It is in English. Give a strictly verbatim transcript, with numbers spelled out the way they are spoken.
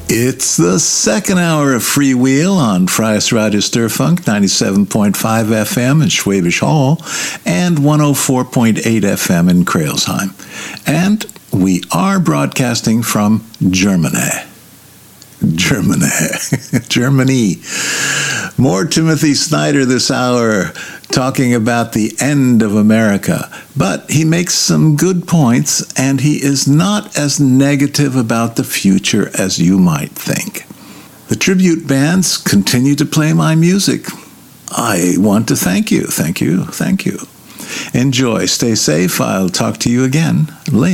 It's the second hour of Freewheel on Freies Radio Sturfunk, ninety-seven point five F M in Schwäbisch Hall and one oh four point eight F M in Kreilsheim. And we are broadcasting from Germany. Germany. Germany. More Timothy Snyder this hour talking about the end of America. But he makes some good points, and he is not as negative about the future as you might think. The tribute bands continue to play my music. I want to thank you, thank you, thank you. Enjoy, stay safe. I'll talk to you again later.